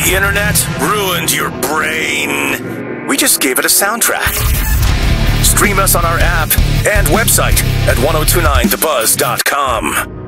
The internet ruined your brain. We just gave it a soundtrack. Stream us on our app and website at 1029thebuzz.com.